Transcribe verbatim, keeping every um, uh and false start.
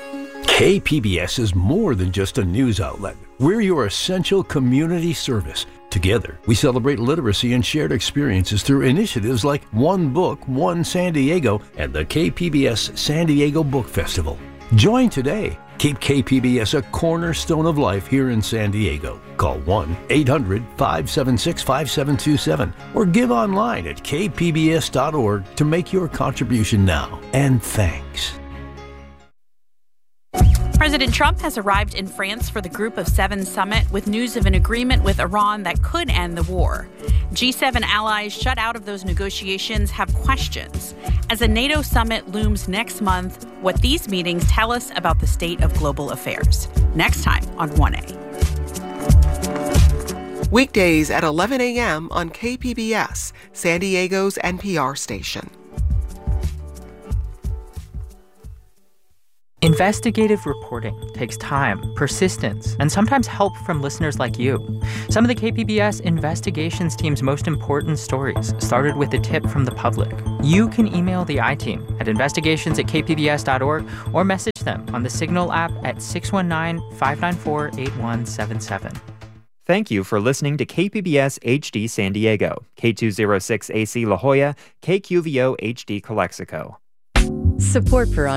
K P B S is more than just a news outlet. We're your essential community service. Together, we celebrate literacy and shared experiences through initiatives like One Book, One San Diego, and the K P B S San Diego Book Festival. Join today. Keep K P B S a cornerstone of life here in San Diego. Call one eight hundred five seven six five seven two seven or give online at k p b s dot org to make your contribution now. And thanks. President Trump has arrived in France for the Group of Seven summit with news of an agreement with Iran that could end the war. G seven allies shut out of those negotiations have questions. As a NATO summit looms next month, what these meetings tell us about the state of global affairs. Next time on one A. Weekdays at eleven a.m. on K P B S, San Diego's N P R station. Investigative reporting takes time, persistence, and sometimes help from listeners like you. Some of the K P B S investigations team's most important stories started with a tip from the public. You can email the I-Team at investigations at k p b s dot org or message them on the Signal app at six one nine, five nine four, eight one seven seven. Thank you for listening to K P B S H D San Diego, K two oh six A C La Jolla, K Q V O H D Calexico. Support for